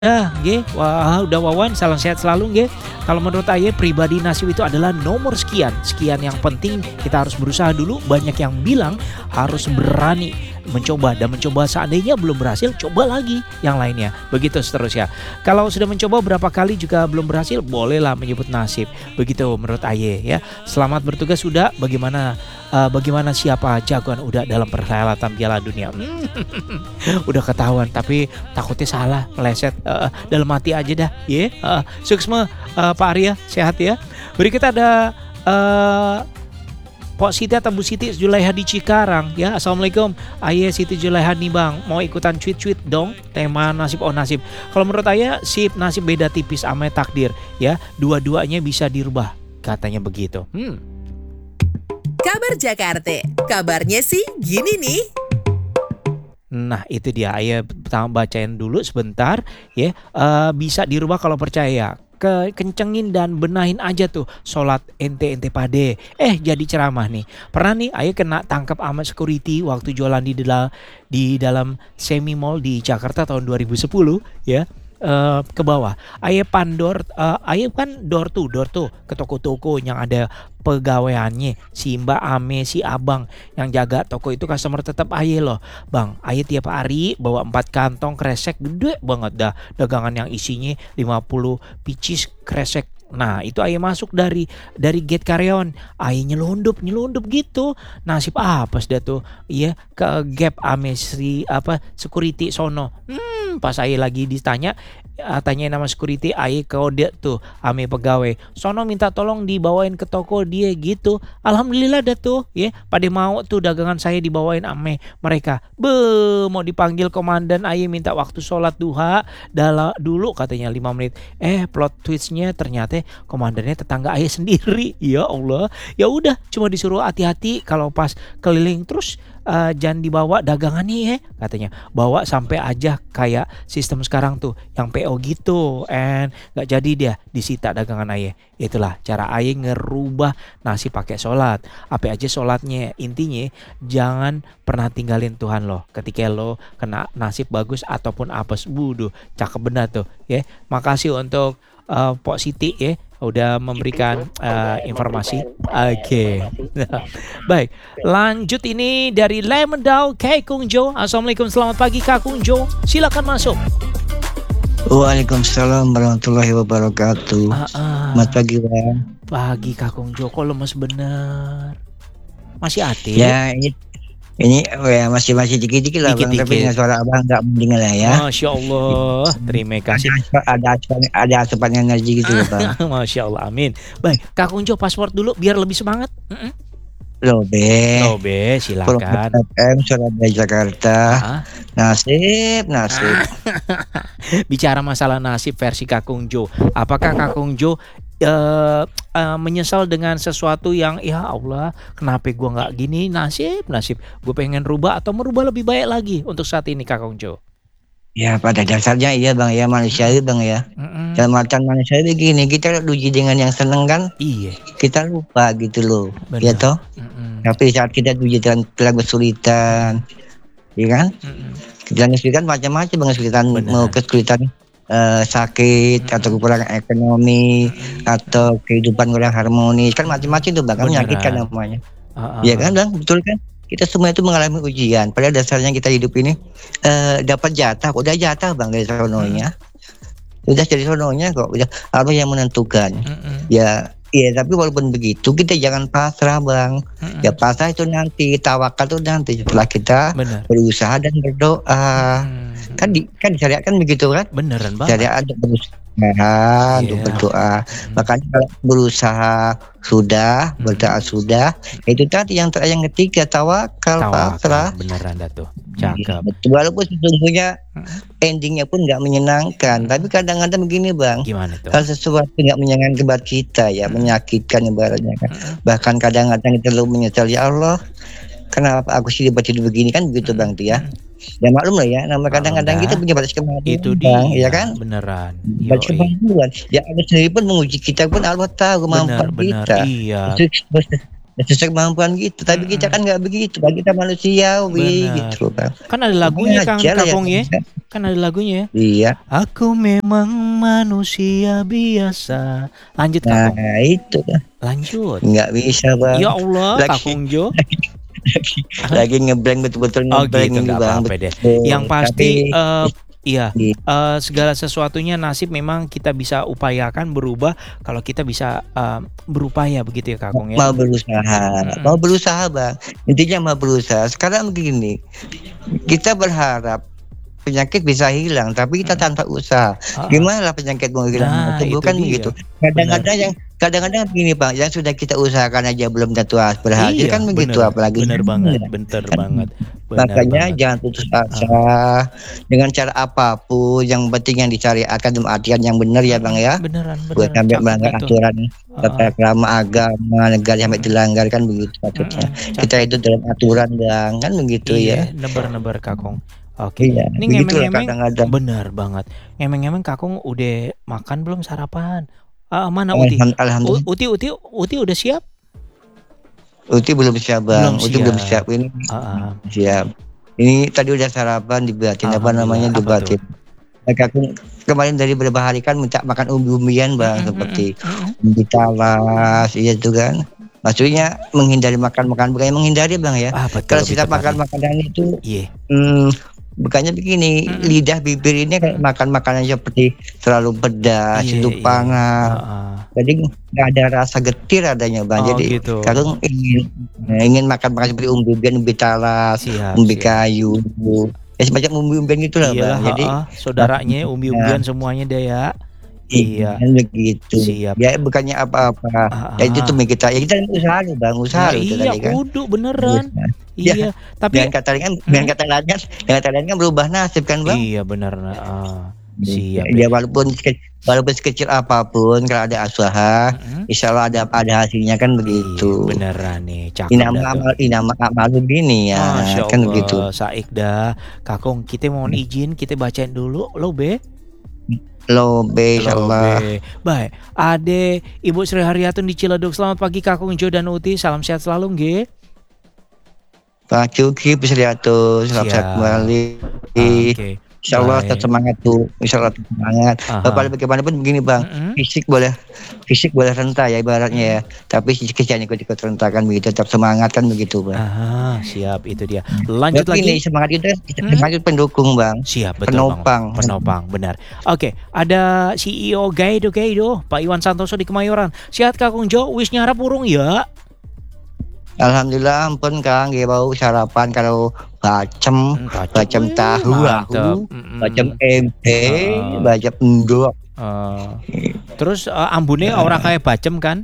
Nggih, wah udah Wawan, salam sehat selalu nggih. Kalau menurut aye pribadi nasib itu adalah nomor sekian. Sekian yang penting kita harus berusaha dulu. Banyak yang bilang harus berani mencoba dan mencoba seandainya belum berhasil, coba lagi yang lainnya. Begitu seterusnya. Kalau sudah mencoba berapa kali juga belum berhasil, bolehlah menyebut nasib. Begitu menurut aye ya. Selamat bertugas sudah. Bagaimana siapa jagoan udah dalam perhelatan Piala Dunia? Udah ketahuan tapi takutnya salah meleset dalam hati aja dah ya. Sukses Pak Arya, sehat ya. Berikut ada Pok Siti atau Bu Siti Julaiha di Cikarang ya. Assalamualaikum. Aye Siti Julaiha nih bang, mau ikutan cuit-cuit dong tema nasib oh nasib. Kalau menurut Aye sip nasib beda tipis ame takdir ya. Dua-duanya bisa dirubah katanya begitu. Kabar Jakarta, kabarnya sih gini nih. Nah itu dia, Ayo bacain dulu sebentar ya. Bisa dirubah kalau percaya. Kencengin dan benahin aja tuh sholat ente pade. Jadi ceramah nih. Pernah nih Ayo kena tangkap sama security waktu jualan di dalam semi mall di Jakarta tahun 2010 ya. Ke bawah. Ayo kan door tuh ke toko-toko yang ada pegawaiannya, si Mbak Ame, si Abang yang jaga toko itu customer tetap Aye loh. Bang, Aye tiap hari bawa 4 kantong kresek gede banget dah. Dagangan yang isinya 50 pieces kresek. Nah itu Aye masuk dari gate karyawan. Aye nyelundup gitu. Nasib apa dah tuh. Iya ke gap ame security sono. Pas Aye lagi ditanya tanya nama security, Aye kode tuh ame pegawai sono minta tolong dibawain ke toko dia gitu. Alhamdulillah dah tuh ya. Pada mau tuh dagangan saya dibawain ame mereka. Mau dipanggil komandan, Aye minta waktu sholat duha dulu katanya 5 menit. Plot twistnya ternyata komandannya tetangga Aye sendiri. Ya Allah. Ya udah cuma disuruh hati-hati kalau pas keliling terus jangan dibawa dagangannya ya katanya. Bawa sampai aja kayak sistem sekarang tuh yang PO gitu. Gak jadi dia disita dagangan Aye. Itulah cara Aye ngerubah nasib pakai sholat. Apa aja sholatnya. Intinya jangan pernah tinggalin Tuhan lo ketika lo kena nasib bagus ataupun apes. Buduh cakep benar tuh ya. Makasih untuk Pok Siti ya udah memberikan informasi. Oke. Baik, lanjut ini dari Lemendau Kak Kung Jo. Assalamualaikum, selamat pagi Kak Kung Jo. Silakan masuk. Waalaikumsalam warahmatullahi wabarakatuh. Selamat pagi bang. Pagi Kak Kung Jo, kok lemes bener. Masih aktif? Ya ini ya masih dikit-dikit lah bang, tapi dengan suara abang nggak mending lah ya. Masya Allah, terima kasih. Ada asupan energi gitu bang. Masya Allah, amin. Baik, Kak Kung Jo password dulu biar lebih semangat. Lobe, silakan. FM Surabaya Jakarta. Nasib. Bicara masalah nasib versi Kak Kung Jo, apakah Kak Kung Jo menyesal dengan sesuatu yang ya Allah kenapa gue nggak gini, nasib gue pengen rubah atau merubah lebih baik lagi untuk saat ini Kak Kung Jo? Ya pada dasarnya iya bang ya, manusiawi bang ya. Dalam artian manusiawi begini, kita diuji dengan yang seneng kan, iya kita lupa gitu loh. Bener. Ya toh. Tapi saat kita diuji dengan kesulitan, ya kan, kesulitan macam-macam bang, kesulitan mau kesulitan sakit atau kekurangan ekonomi atau kehidupan kurang harmonis kan, macam-macam tuh bang, menyakitkan namanya. Ya kan bang, betul kan? Kita semua itu mengalami ujian. Pada dasarnya kita hidup ini dapat jatah, udah jatah bang dari sononya. Udah jadi sononya kok, udah Allah yang menentukan. Ya, tapi walaupun begitu kita jangan pasrah bang. Ya pasrah itu nanti, tawakal itu nanti setelah kita berusaha dan berdoa. Kan disyariatkan begitu kan? Beneran banget. Syariat untuk berusaha, untuk berdoa. Makanya kalau berusaha sudah, berdoa sudah, itu tadi yang ketiga tawakal, pasrah. Beneran dah tuh. Cakep. Walaupun sesungguhnya endingnya pun nggak menyenangkan, tapi kadang-kadang begini bang. Gimana tuh? Kalau sesuatu nggak menyenangkan buat kita ya, menyakitkan ibaratnya kan. Bahkan kadang-kadang kita lu menyesal, ya Allah, kenapa aku sih hidup begini kan, begitu bang tuh ya. Ya maklum lah ya, nama kadang-kadang kita punya batas kemampuan. Itu dia, ya kan? Beneran. Batas kemampuan. Ya Allah sendiri pun menguji kita pun, Allah tahu kemampuan kita. Iya. sesuai kemampuan gitu. Tapi kita kan nggak begitu, Bang. Kita manusiawi Benar. gitu, Bang. Kan ada lagunya kan Aja lah ya, Kakung ya. Bang. Kan ada lagunya ya. Iya. Aku memang manusia biasa. Lanjut Nah, Kakung. itu kan. Lanjut. Nggak bisa, Bang. Ya Allah, Lagi Kakung Jo. lagi ngeblank betul-betul Oh ngeblank gitu, ini, nggak Bang. apa-apa deh. Betul. Yang pasti iya, Iya. segala sesuatunya nasib memang kita bisa upayakan berubah kalau kita bisa berupaya begitu ya Kakung ya. Mau berusaha, Bang. Intinya mau berusaha. Sekarang begini, kita berharap penyakit bisa hilang, tapi kita tanpa usaha. Gimana lah penyakit mau hilang? Nah, itu itu bukan dia. begitu. Kadang-kadang begini, Bang, yang sudah kita usahakan aja belum tentu berhasil, Iya, kan begitu, bener, apalagi bener banget, bener banget. Bener makanya banget. jangan putus asa dengan cara apapun, yang penting yang disyariatkan dalam artian yang benar ya, Bang ya. Beneran, Buat sampai cakep melanggar itu. aturan tata krama agama negara sampai dilanggar, kan begitu maksudnya. Kita itu dalam aturan, Bang, kan begitu ya. Iya, nebar-nebar Kakung. Oke. Iya, Ini begitulah ngemeng-ngemeng, kadang-kadang. bener banget. Ngemeng-ngemeng Kakung udah makan belum sarapan? Mana Uti? Alhamdulillah. Uti udah siap? Uti belum siap, Bang. Belum Uti belum siap. siap ini. Siap. Ini tadi udah sarapan dibuatin apa namanya, dibuatin. Aku kemarin dari beberapa hari kan minta makan umbi-umbian, Bang, seperti umbi talas, iya itu kan. Maksudnya menghindari makan bukannya menghindari, Bang ya. Kalau kita makan makanan itu, bukannya begini, lidah bibir ini kayak makan makanan seperti terlalu pedas, itu panas. Jadi nggak ada rasa getir adanya, Bang. Jadi gitu. Kakung ingin makan seperti umbi talas, umbi kayu, ya semacam umbi-umbian gitulah, Bang. Jadi saudaranya umbi-umbian semuanya deh ya. Iya, begitu. Siap. Ya bukannya apa-apa. Ya itu tuh kita usaha, Bang, usaha itu iya, tadi kan. kudu beneran. Iya, tapi dengan kata lain kan berubah nasib kan, Bang. Iya benar. Siap. Ya walaupun sekecil apapun, kalau ada usaha, insya Allah ada hasilnya, kan begitu. Iya, beneran nih, cakep. Inama malu gini ya, Masya kan Allah, begitu. Saikda, Kakung, kita mohon izin, kita bacain dulu, lo be. Insyaallah. Baik, Ade Ibu Sri Haryatun di Ciledug. Selamat pagi Kakung Jo dan Uti. Salam sehat selalu nggih. Pak Cuki Sriatun, salam sehat kembali. Oke. Insyaallah tetap semangat tuh. Insyaallah tetap semangat. Bapak bagaimanapun begini, Bang. Fisik boleh rentah ya ibaratnya ya. Tapi jangan ikut rentakan begitu, tetap semangat kan begitu, Bang. Siap, itu dia. Lanjut lagi. Ini semangat itu semangat pendukung, Bang. Siap, betul, penopang, benar. Oke, ada CEO Gaido, Pak Iwan Santoso di Kemayoran. Sehat Kakung Jo, wis nyarap urung ya? Alhamdulillah, ampun Kang, bau sarapan kalau bacem tahu, bacem tempe, bacem endok. Terus ambune ora kayak bacem kan?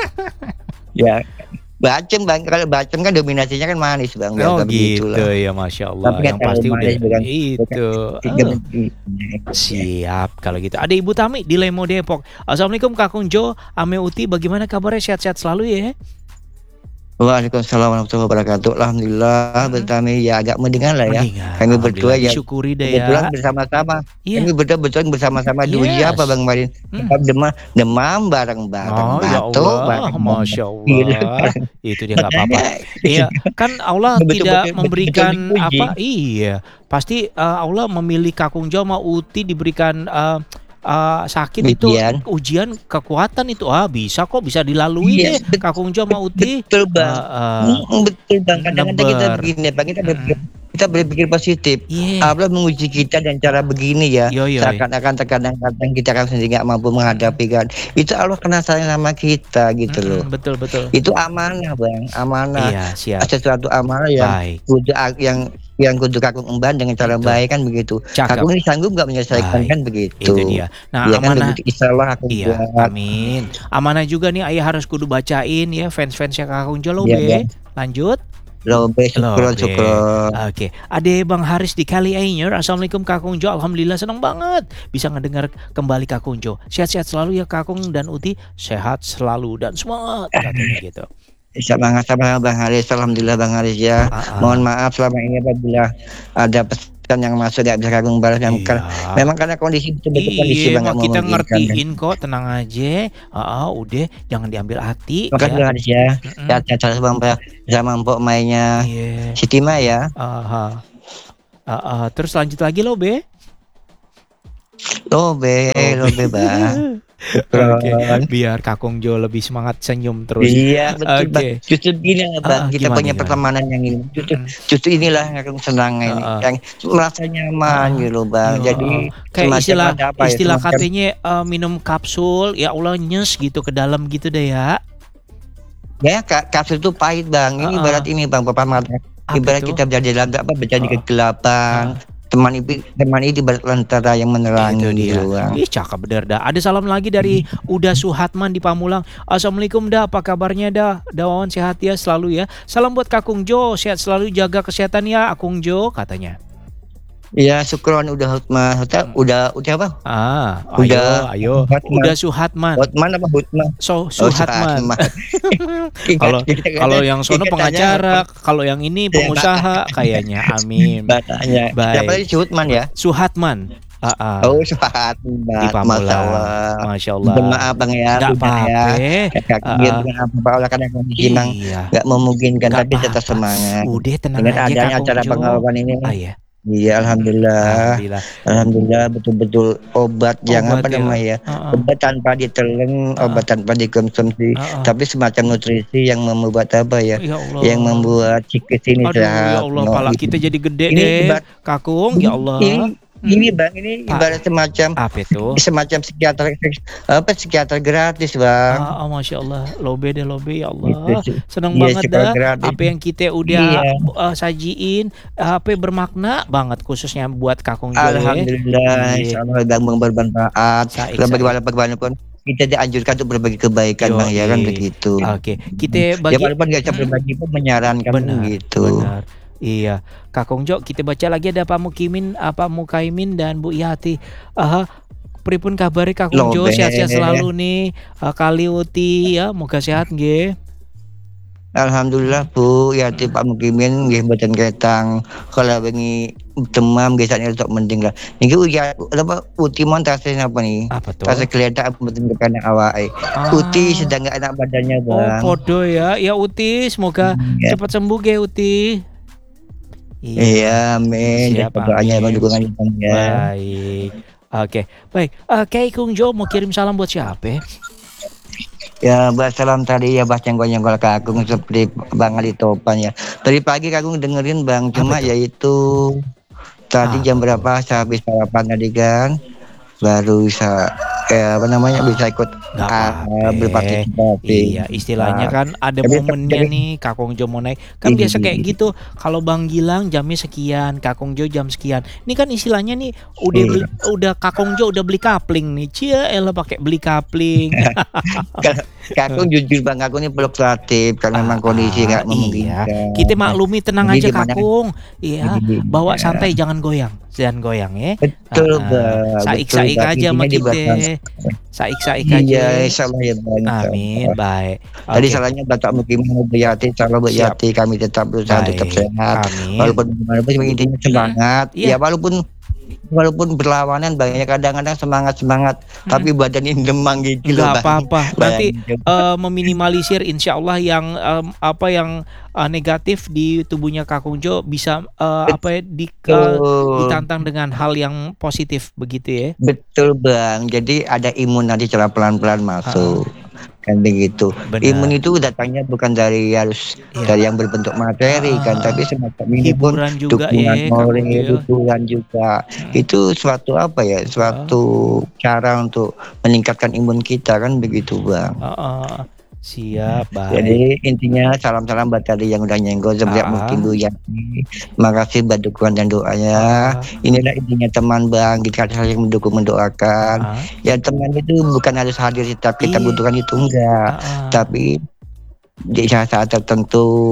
Ya, bacem, Bang. Kalau bacem kan dominasinya kan manis, Bang. Oh gitu ya, Masya Allah. Tapi yang pasti udah itu. Bukan. Siap kalau gitu. Ada Ibu Tami di Lemo Depok. Assalamualaikum Kakung Jo, Ame Uti, bagaimana kabarnya? Sehat-sehat selalu ya? Waalaikumsalam warahmatullahi wabarakatuh. Alhamdulillah, bertami ya agak mendengar lah ya. Kami berdua ya disyukuri deh ya. Kebetulan bersama-sama. Kami berdua bersama-sama dulu apa Bang Marin? Demam bareng-bareng. Ya Allah, Masya Allah. Itu dia nggak apa-apa. Iya, kan Allah tidak memberikan apa? Iya, pasti Allah memilih Kakung Jo sama Uti diberikan sakit ujian kekuatan itu bisa kok, bisa dilalui deh Kakung Jo sama Uti. Betul Bang. Betul Bang. Kadang-kadang kita begini Bang, kita berpikir positif. Allah menguji kita dan cara begini ya. Seakan-akan terkadang-kadang kita kan sendiri nggak mampu menghadapi kan. Itu Allah kena sayang sama kita gitu loh. Betul. Itu amanah Bang, amanah. Iya, siap. Sesuatu amanah yang kudu Kakung emban dengan cara baik kan begitu. Kakung ini sanggup nggak menyelesaikan kan begitu. Itu dia. Nah, ya, amanah. Kan Insyaallah aku amin. Amanah juga nih ayah harus kudu bacain ya fans-fansnya Kakung Jo lo be. Lanjut. Lobe, syukur. Oke, ada Bang Haris di Kali Ainyer. Assalamualaikum Kakung Jo. Alhamdulillah senang banget bisa ngedengar kembali Kakung Jo. Sehat-sehat selalu ya Kakung dan Uti. Sehat selalu dan semangat katanya gitu. Semangat sama Bang Haris. Alhamdulillah Bang Haris ya. Mohon maaf selama ini apabila ada kan yang masuk nggak bisa Kakung balas. Memang karena kondisi betul-betul kondisi Iya, nggak kok kita memungkinkan kan. ngertiin kok, tenang aja. Udah jangan diambil hati Makasih ya. Hadis ya. Sehat-sehat sama Mpok mainnya. Iya. Siti Mah ya. Terus lanjut lagi lo Be. Lobe Bang. Oke, biar Kakung Jo lebih semangat senyum terus. Iya betul Bang. Justru gini lah Bang, kita gimana, punya pertemanan yang ini. Justru inilah yang senang ini, yang merasa nyaman gitu Bang. Jadi kayak istilah semacam katanya minum kapsul, ya Allah nyes gitu ke dalam gitu deh ya. Ya kapsul itu pahit Bang. Ini ibarat ini Bang, Bapak Mata. Ibarat kita berada di kegelapan. Teman itu ibarat lentera yang menerangi gitu Bang. Ih, cakep bener dah. Ada salam lagi dari Uda Suhatman di Pamulang. Assalamualaikum dah, apa kabarnya dah? Dawan sehat ya selalu ya. Salam buat Kakung Jo, sehat selalu, jaga kesehatan ya Akung Jo katanya. Iya, syukron udah Hutman. Udah apa? Ayo. Udah Suhatman. Hutman apa Hutman? Suhatman. Kalau yang sono pengacara, kalau yang ini pengusaha kayaknya. Amin. Baik. Siapa tadi Hutman ya? Suhatman. Suhatman. Di Pamulang. Masya Allah. Maaf Bang ya. Nggak apa-apa. Oleh karena kondisi memang nggak memungkinkan, tapi tetap semangat. Udah tenang dengan aja adanya acara pengawalan ini. Iya, alhamdulillah betul-betul obat yang apa namanya ya, obat tanpa ditelan, obat tanpa dikonsumsi, tapi semacam nutrisi yang membuat apa ya, yang membuat psikis ini sehat. Ya Allah, pala kita jadi gede deh, Kakung, ya Allah. Ini Bang, ini ibarat semacam apa itu? Semacam psikiater gratis Bang. Masya Allah, lobe ya Allah. Senang banget dah. Gratis. Apa yang kita udah sajiin, bermakna banget khususnya buat Kakung Jo. Alhamdulillah, insyaallah Bang bermanfaat. Bagaimanapun kita dianjurkan untuk berbagi kebaikan Bang ya kan begitu. Oke, kita bagi. Ya walaupun nggak bisa berbagi pun menyarankan gitu. Benar. Iya, Kakung Jo, kita baca lagi ada Pak Mukaimin dan Bu Yati. Pripun kabari Kakung Jo, sehat-sehat selalu nih. Kali uti ya, moga sehat nggih. Alhamdulillah Bu Yati Pak Mukaimin nggih mboten ketang. Kalau bengi demam biasanya untuk mending lah. Niki uti montase apa nih? Apa tuh? Pas kelihatan mboten kena awake. Uti sedang enggak enak badannya Bang. Podo ya. Ya Uti, semoga cepat sembuh ge Uti. Iya, amin. Doanya Bang, dukungannya Bang ya. Baik. Oke. Baik. Kakung Jo mau kirim salam buat siapa? Ya, buat salam tadi ya jenggol Kakung seperti Bang Ali Topan ya. Tadi pagi Kakung dengerin Bang, cuma yaitu tadi jam berapa saya habis sarapan tadi kan. Baru bisa bisa ikut berpartisipasi. Iya, istilahnya kan ada momennya nih Kakung Jo mau naik. Kan biasa kayak gitu. Kalau Bang Gilang jamnya sekian, Kakung Jo jam sekian. Ini kan istilahnya nih udah Kakung Jo udah beli kapling nih. Elah pakai beli kapling. Kakung jujur Bang, Kakung ini fluktuatif karena memang kondisi enggak memungkinkan. Iya. Kita maklumi, tenang aja Kakung. Iya, bawa santai, jangan goyang ya. Betul Bang. Saik-saik aja sama kita. Saik-saik aja. Iya, insyaallah ya Bang. Amin, baik. Tadi salahnya Bapak Mukaimin Bu Yati, insyaallah Bu Yati kami tetap berusaha tetap sehat. Amin. Walaupun intinya semangat. Ya walaupun berlawanan banyak kadang-kadang semangat tapi badan ini demam gitu loh. Gak apa-apa. Nanti meminimalisir insyaallah yang negatif di tubuhnya Kakung Jo bisa ditantang dengan hal yang positif begitu ya. Betul Bang. Jadi ada imun nanti cara pelan-pelan masuk. Kan begitu. Benar. Imun itu datangnya bukan dari dari yang berbentuk materi kan, tapi semacam ini pun dukungan moral, dukungan juga. Itu suatu suatu cara untuk meningkatkan imun kita kan begitu Bang. Siap, baik. Jadi intinya salam-salam buat tadi yang udah nyenggol sebanyak mungkin Bu Yati. Makasih buat dukungan dan doanya. Inilah intinya teman Bang, kita saling mendoakan. Ya teman itu bukan harus hadir setiap kita butuhkan itu enggak. Tapi di saat tertentu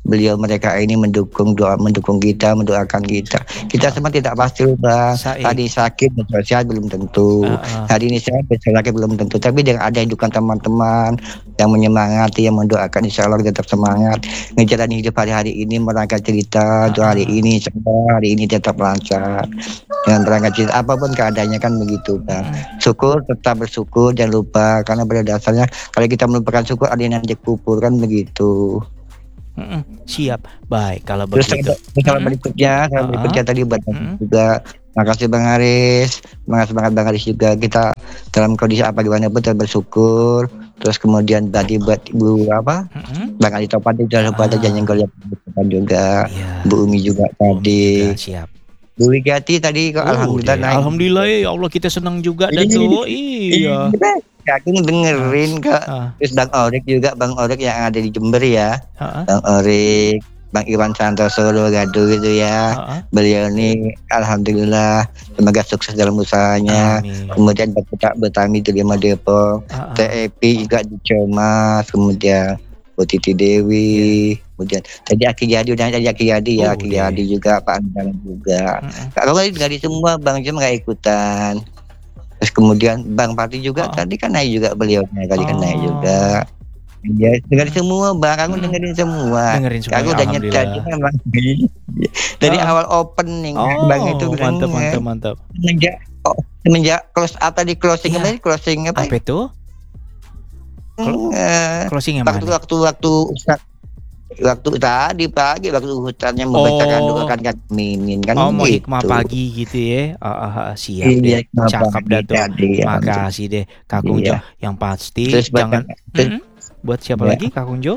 beliau mereka ini mendukung kita, mendoakan kita. Kita semua tidak pasti Bang. Tadi sakit besok sehat belum tentu. Hari ini sehat besok sakit belum tentu. Tapi dengan ada dukungan teman-teman yang menyemangati, yang mendoakan, insya Allah tetap semangat menjalani hidup hari-hari ini, merangkai cerita untuk hari ini, semoga hari ini tetap lancar dengan merangkai cerita apapun keadaannya kan begitu Bang. Syukur, tetap bersyukur, jangan lupa karena pada dasarnya kalau kita melupakan syukur ada yang nanti kubur kan begitu. Siap, baik kalau begitu. Salam berikutnya tadi buat juga. Makasih Bang Haris, semangat Bang Haris juga. Kita dalam kondisi apa gimana pun tetap bersyukur. Terus kemudian tadi buat Ibu Bang Ali Topan juga lupa ada janjian kuliah juga. Bu Umi juga tadi. Siap. Bu Wigati tadi kok alhamdulillah naik. Alhamdulillah ya Allah, kita senang juga Dato. Iya. Aku dengerin kok. Terus Bang Orik juga, Bang Orik yang ada di Jember ya. Bang Orik, Bang Iwan Santoso Gado gitu ya. Beliau ini alhamdulillah semoga sukses dalam usahanya. Kemudian Bapak Betami di Lima Depok, TEP juga di Comas, kemudian Bu Titi Dewi, kemudian tadi Aki Yadi ya, Aki Yadi juga, Pak Andan juga. Kalau dari semua Bang cuma nggak ikutan. Terus kemudian Bang Pati juga tadi kan naik juga beliau tadi kan naik juga. Ya, dengerin semua Bang, aku dengerin semua. Aku udah nyetel memang dari awal opening Bang itu mantap. Semenjak close up tadi closing apa itu? Closing yang mana? Waktu tadi pagi waktu hutannya membacakan doa kan mimin kan mau hikmah pagi gitu ya. Siap deh, cakep Dato. Makasih deh Kak Kunjo. Yang pasti jangan buat siapa lagi Kak Kunjo?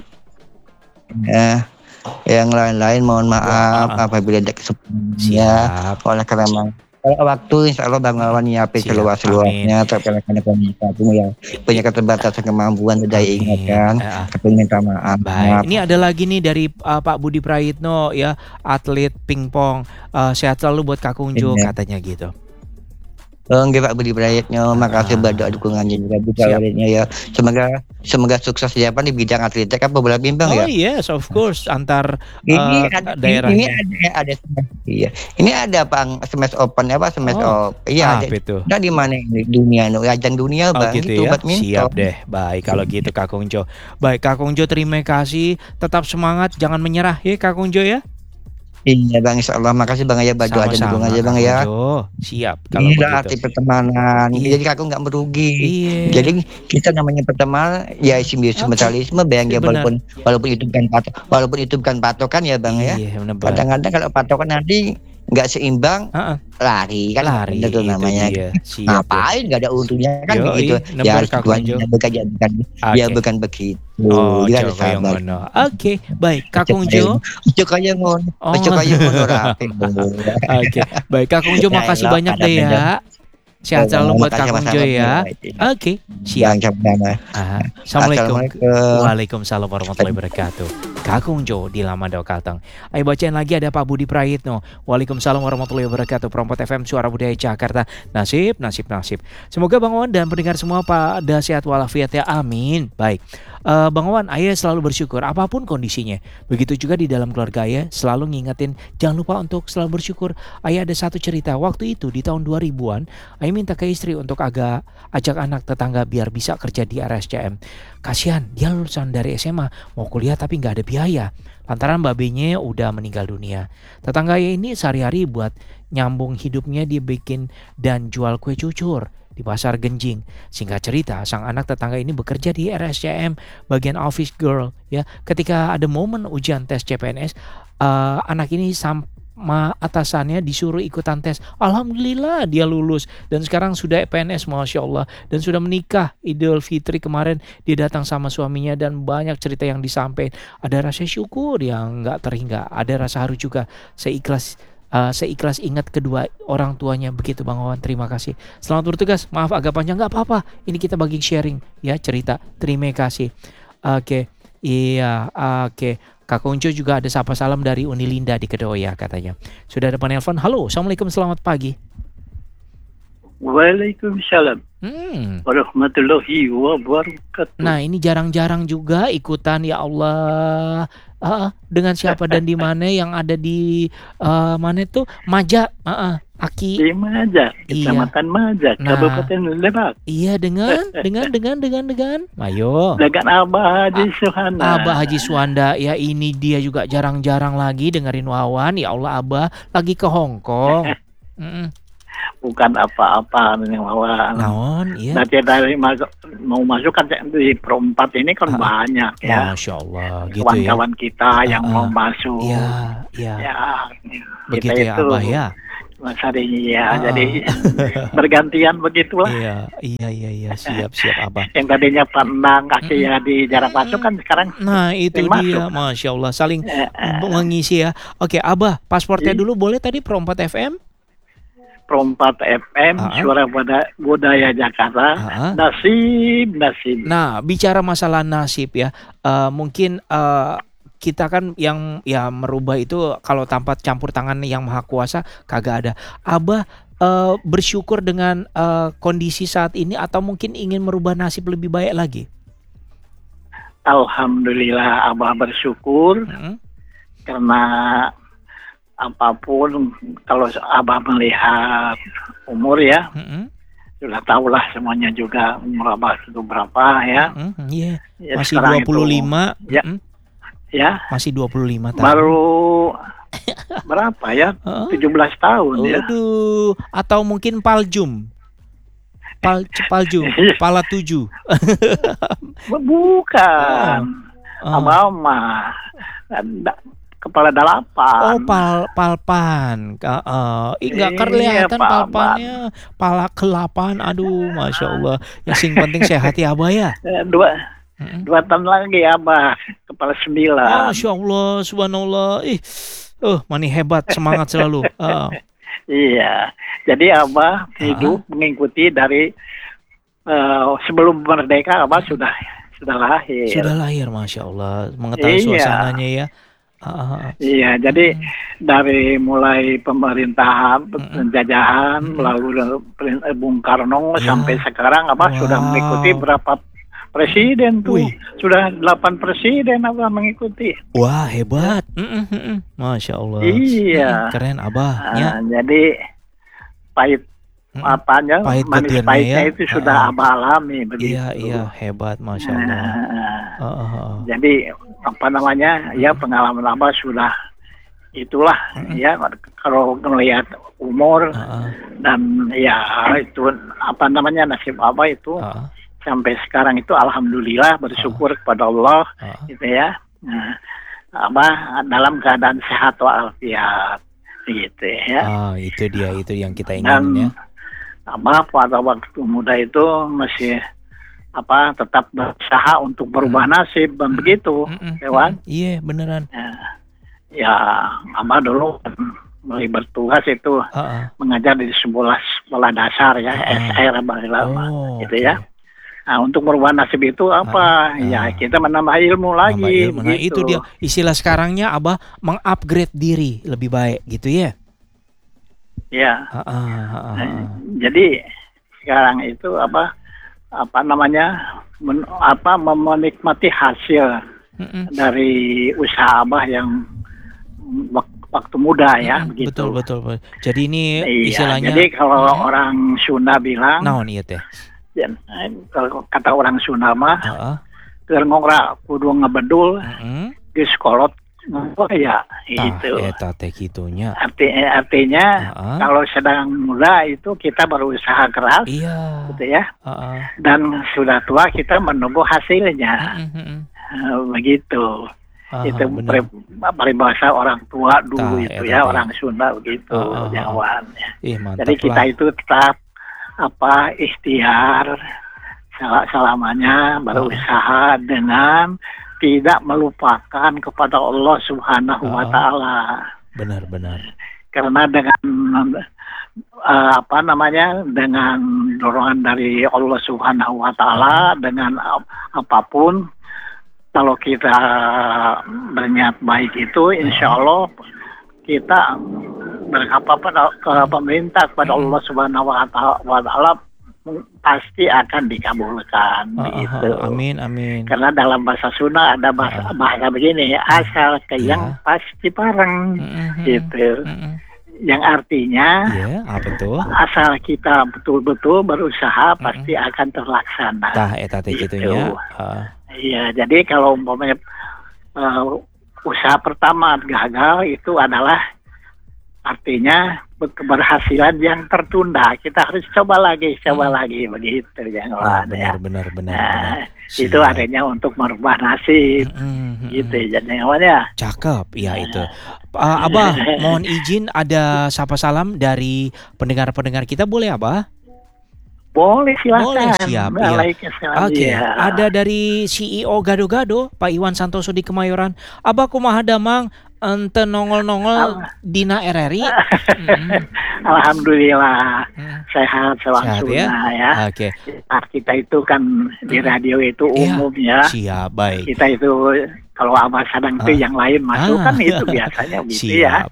Yang lain-lain mohon maaf apabila ada kesempatan oleh karena waktu insya Allah Bang Wawan nyiapin seluas-luasnya terkait komunikasi yang punya keterbatasan kemampuan sudah ingatkan aku minta maaf. Baik. Ini ada lagi nih dari Pak Budi Prayitno ya, atlet pingpong. Sehat selalu buat Kak Kunjo katanya gitu. Oke Pak Budi Prayitno, makasih buat doa dukungannya juga ya. Semoga sukses ya Pak di bidang atletik apa bola pingpong ya. Oh yes, of course antar daerah. Ini ada Pak Smash Open apa Smash Open. Iya ada. Nah di mana ini dunia ajang dunia Bang gitu itu ya? badminton. Siap deh. Baik kalau gitu Kak Kunjo. Baik Kak Kunjo, terima kasih. Tetap semangat, jangan menyerah ya Kak Kunjo ya. Iya Bang, insya Allah makasih Bang ya, doa aja dukung aja Bang ya. Siap kalau begitu. Arti pertemanan. Jadi aku nggak merugi. Jadi kita namanya pertemanan ya mutualisme Bang ya, walaupun itu bukan patokan ya Bang ya. Kadang-kadang kalau patokan nanti nggak seimbang lari kan itu namanya. Ngapain nggak ada untungnya kan begitu. Ya bukan begitu. Oke, baik Kak Kunjo. Oke, baik Kak Kunjo, makasih banyak deh ya. Sehat selalu buat Kak Kunjo ya. Oke, siap. Assalamualaikum. Waalaikumsalam warahmatullahi wabarakatuh. Kak Kunjo di Lamandau Kalteng. Ayo bacain lagi ada Pak Budi Prayitno. Waalaikumsalam warahmatullahi wabarakatuh. Perompat FM Suara Budaya Jakarta. Nasib. Semoga Bang Wawan dan pendengar semua pada sehat walafiat ya. Amin. Baik. Bang Wawan, ayah selalu bersyukur apapun kondisinya. Begitu juga di dalam keluarga ayah selalu ngingetin jangan lupa untuk selalu bersyukur. Ayah ada satu cerita waktu itu di tahun 2000-an, ayah minta ke istri untuk ajak anak tetangga biar bisa kerja di RSCM. Kasihan dia lulusan dari SMA mau kuliah tapi nggak ada biaya lantaran babenya udah meninggal dunia. Tetangga ayah ini sehari-hari buat nyambung hidupnya dia bikin dan jual kue cucur di pasar Genjing. Singkat cerita, sang anak tetangga ini bekerja di RSCM bagian office girl ya. Ketika ada momen ujian tes CPNS, anak ini sama atasannya disuruh ikutan tes. Alhamdulillah dia lulus dan sekarang sudah PNS, Masya Allah, dan sudah menikah. Idul Fitri kemarin dia datang sama suaminya dan banyak cerita yang disampaikan. Ada rasa syukur yang gak terhingga, ada rasa haru juga. Seikhlas ingat kedua orang tuanya. Begitu Bang Wawan, terima kasih. Selamat bertugas, maaf agak panjang, gak apa-apa. Ini kita bagi sharing ya cerita. Terima kasih. Oke. Kak Kunjo juga ada sapa salam dari Unilinda di Kedoya katanya. Sudah ada penelpon. Halo, Assalamualaikum, selamat pagi. Waalaikumsalam warahmatullahi wabarakatuh. Nah, ini jarang-jarang juga ikutan, ya Allah. Dengan siapa dan di mana yang ada di mana itu? Maja, Aki. Di Maja, Kecamatan Maja, Kabupaten Lebak. Iya, dengan. Ayo. Dengan Abah Haji Suhanda. Abah Haji Suhanda, ya ini dia juga jarang-jarang lagi dengerin Wawan. Ya Allah, Abah lagi ke Hong Kong. Bukan apa-apa dengan Wawan. Naon, iya. Dari mau masuk kan di Pro 4 ini kan banyak ya. Masya Allah, gitu kawan-kawan kita yang mau masuk. Iya. Ya, begitu ya, Abah ya. Mas Hari ya, jadi bergantian begitulah. Iya, siap Abah. Yang tadinya pandang kaki ya di jarak masuk kan sekarang. Nah itu dia, Masya Allah, saling mengisi ya. Oke, Abah, pasportnya dulu boleh tadi Pro 4 FM? Pro 4 FM, Suara Budaya Jakarta, nasib. Nah, bicara masalah nasib ya, mungkin kita kan yang ya merubah itu kalau tanpa campur tangan yang maha kuasa kagak ada. Abah bersyukur dengan kondisi saat ini atau mungkin ingin merubah nasib lebih baik lagi? Alhamdulillah Abah bersyukur karena apapun kalau Abah melihat umur ya sudah tahulah semuanya juga umur Abah itu berapa ya. Masih 25 itu, ya masih 25 tahun. Baru berapa ya? 17 tahun ya. Aduh, atau mungkin paljum. Paljum, pala 7. Bukan. Abah mah kepala 8. Oh, palpan. Enggak kelihatan palpannya. Pala ke-8. Aduh, Masya Allah. Yang penting sehat ya, Abah ya. 2 tahun lagi Abah kepala 9. Masya Allah, subhanallah. Mani hebat, semangat selalu. Iya, jadi Abah hidup mengikuti dari sebelum merdeka. Abah sudah lahir. Sudah lahir, Masya Allah. Mengetahui suasananya ya. Iya, jadi dari mulai pemerintahan penjajahan melalui Bung Karno sampai sekarang Abah sudah mengikuti berapa presiden tuh. Sudah 8 presiden Abah mengikuti. Wah, hebat. Masya Allah. Iya. Keren Abahnya. Jadi pahit manis pahitnya itu sudah Abah alami begitu. Iya, hebat, Masya Allah. Jadi ya pengalaman Abah sudah itulah ya kalau melihat umur dan ya itu nasib Abah itu sampai sekarang itu alhamdulillah bersyukur kepada Allah gitu ya. Abah dalam keadaan sehat walafiat gitu ya. Itu dia, itu yang kita ingin ya. Abah pada waktu muda itu masih tetap berusaha untuk berubah nasib dan begitu, Dewan. Iya, beneran. Ya, Abah dulu mulai bertugas itu mengajar di sekolah dasar ya, SR Abah gitu ya. Nah, untuk merubah nasib itu ya kita menambah ilmu lagi. Nah, itu dia istilah sekarangnya Abah mengupgrade diri lebih baik gitu ya. Ya. Jadi sekarang itu menikmati hasil dari usaha Abah yang waktu muda ya, begitu. Betul. Jadi ini istilahnya. Jadi kalau orang Sunda bilang, naon ieu teh? Kalau kata orang Sunda mah, keur ngongra kudu ngebedul, geus kolot ya itu. Eta teh kitunya. Artinya kalau sedang muda itu kita berusaha keras, gitu ya. Dan sudah tua kita menunggu hasilnya, begitu. Itu peribahasa orang tua dulu itu ya, orang Sunda begitu, Jawan. Jadi kita itu tetap ikhtiar selamanya berusaha dengan tidak melupakan kepada Allah Subhanahu wa Ta'ala. Benar. Karena dengan dengan dorongan dari Allah Subhanahu wa Ta'ala, dengan apapun kalau kita berniat baik itu insya Allah kita berapa ke pemerintah kepada Allah Subhanahu wa Ta'ala pasti akan dikabulkan gitu. Amin, amin. Karena dalam bahasa Sunda ada bahasa begini, asal keyang pasti pareng gitu. Yang artinya apa tuh? Asal kita betul-betul berusaha pasti akan terlaksana. Tah eta teh gitunya. Iya, jadi kalau umpamanya usaha pertama gagal itu adalah artinya keberhasilan yang tertunda. Kita harus coba lagi begitu ya. Benar. Itu adanya untuk merubah nasib. Gitu jadi namanya. Cakep, ya itu. Abah, mohon izin ada sapa salam dari pendengar-pendengar kita, boleh Abah? Boleh, silakan. Boleh, siap. Oke, ada dari CEO Gado-Gado, Pak Iwan Santoso di Kemayoran. Abah kumaha damang ente nongol-nongol dina RRI. Alhamdulillah sehat selangsuna ya. Oke. Kita itu kan di radio itu umum ya. Siap, baik. Kita itu kalau Abah sedang itu yang lain masuk kan itu biasanya gitu ya.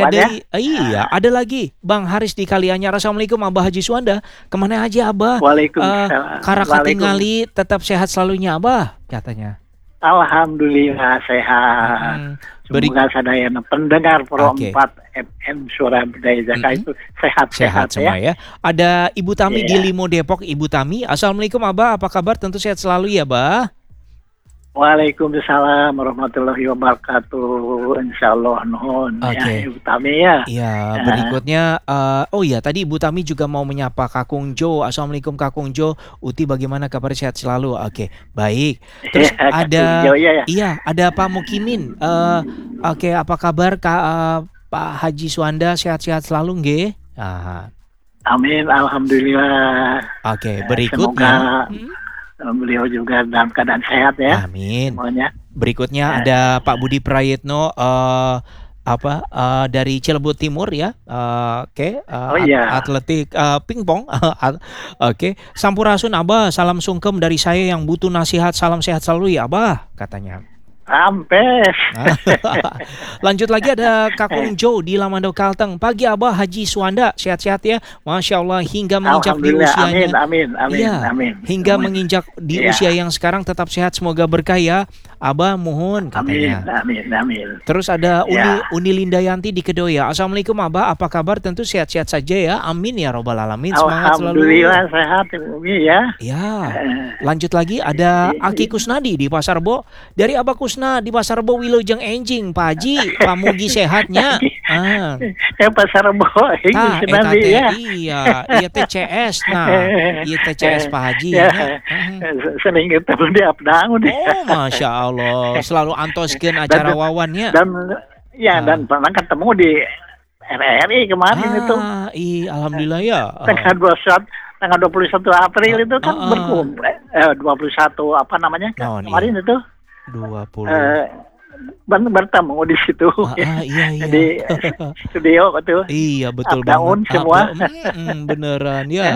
Ada lagi Bang Haris di Kalianyar. Assalamualaikum Abah Haji Suanda. Kemana aja Abah? Waalaikumsalam. Karaka tingali tetap sehat selalunya Abah katanya. Alhamdulillah sehat. Semoga sadayana pendengar Pro 4 FM Suara Budaya Jakarta itu sehat-sehat semua ya. Ada Ibu Tami di Limo Depok. Ibu Tami, Assalamualaikum Abah, apa kabar? Tentu sehat selalu ya Bah. Waalaikumsalam warahmatullahi wabarakatuh. Insyaallah nuhun ya Ibu Tami ya. Iya, berikutnya tadi Ibu Tami juga mau menyapa Kakung Jo. Assalamualaikum Kakung Jo. Uti bagaimana kabar, sehat selalu? Oke, baik. Terus ada ada Pak Mukimin. Apa kabar Pak Haji Suanda, sehat-sehat selalu nggih? Amin, alhamdulillah. Oke, berikutnya beliau juga dalam keadaan sehat ya. Amin. Semuanya. Berikutnya ada Pak Budi Prayitno dari Cilebut Timur ya. Atletik pingpong. Oke. Sampurasun Abah, salam sungkem dari saya yang butuh nasihat, salam sehat selalu ya Abah katanya. Sampai. Lanjut lagi ada Kakung Jo di Lamando Kalteng. Pagi Abah Haji Suanda, sehat-sehat ya. Masya Allah, hingga menginjak di usianya. Amin. Hingga menginjak di usia yang sekarang tetap sehat, semoga berkah ya. Abah mohon katanya. Amin. Terus ada Uni Lindayanti di Kedoya. Assalamualaikum Abah, apa kabar? Tentu sehat-sehat saja ya. Amin ya robbal alamin. Semangat selalu. Alhamdulillah sehat Umi ya. Ya. Lanjut lagi ada Aki Kusnadi di Pasar Rebo. Dari Abah Kusna di Pasar Rebo Wilujeng Enjing, Pak Haji, pamugi sehatnya. Pasar Rebo Kusnadi ya. Iya TCS. Nah, iya TCS Pak Haji ya. Sering ketemu di Abdang. Oh, Masya Allah, selalu antoskeun acara wawannya. Dan pernah ketemu di RRI kemarin itu. Iya, alhamdulillah ya. Tanggal 21 April itu kan berkumpul. 21 apa namanya? Kemarin itu 20. Bertemu di situ. Iya. Di studio betul. Iya, betul banget. Semua. Beneran ya.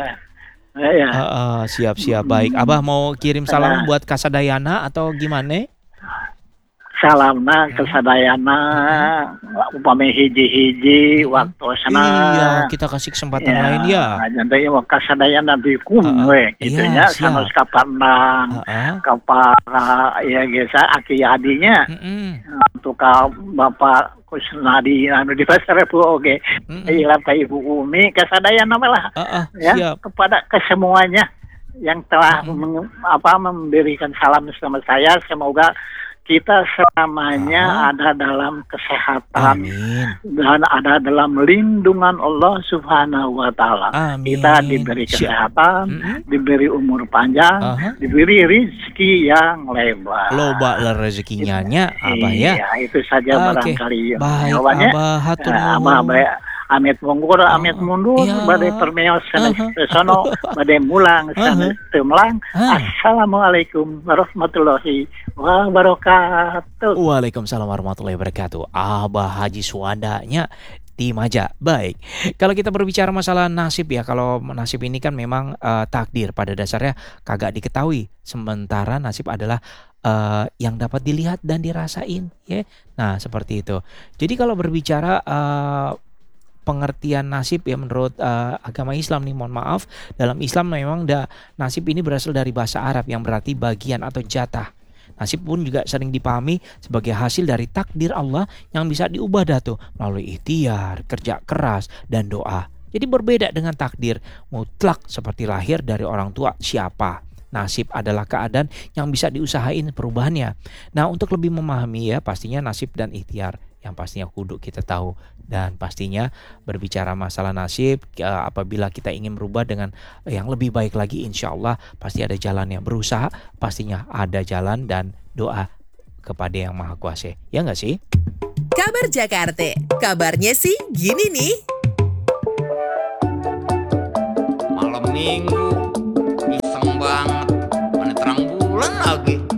Siap baik. Abah mau kirim salam buat Kasadayana atau gimana? Salamna Kasadayana upami hiji-hiji waktosna. Iya, kita kasih kesempatan lain ya. Jadi Kasadayana dikum we gitunya sanes kapanang kapara ya gesa aki adinya. Untuk Bapak Kusnadi anu di Pasar Rebo oge. Ilap ka Ibu Umi Kasadayana lah. Ya, kepada kesemuanya yang telah memberikan salam sama saya, semoga kita selamanya ada dalam kesehatan. Amin. Dan ada dalam lindungan Allah Subhanahu wa Ta'ala. Kita diberi kesehatan, diberi umur panjang, diberi rezeki yang lebar. Loba rezekinya nya Abah ya. Iya, itu saja barangkali. Baik, Abah hatur nuhun. Amit mundur, amit mundur, badai permeos sanes sono, badai mulang sanes temlang. Assalamualaikum warahmatullahi wabarakatuh. Waalaikumsalam warahmatullahi wabarakatuh. Abah Haji Suandanya di Maja. Baik, kalau kita berbicara masalah nasib ya, kalau nasib ini kan memang takdir pada dasarnya kagak diketahui. Sementara nasib adalah yang dapat dilihat dan dirasain ya. Nah seperti itu. Jadi kalau berbicara pengertian nasib ya menurut agama Islam nih, mohon maaf, dalam Islam memang nasib ini berasal dari bahasa Arab yang berarti bagian atau jatah. Nasib pun juga sering dipahami sebagai hasil dari takdir Allah yang bisa diubah melalui ikhtiar, kerja keras, dan doa. Jadi berbeda dengan takdir mutlak seperti lahir dari orang tua siapa. Nasib adalah keadaan yang bisa diusahain perubahannya. Nah, untuk lebih memahami ya, pastinya nasib dan ikhtiar yang pastinya kudu kita tahu. Dan pastinya berbicara masalah nasib, apabila kita ingin berubah dengan yang lebih baik lagi, insya Allah pasti ada jalannya. Berusaha pastinya ada jalan, dan doa kepada Yang Maha Kuasa. Ya nggak sih? Kabar Jakarta, kabarnya sih gini nih. Malam minggu, iseng banget, mana terang bulan lagi.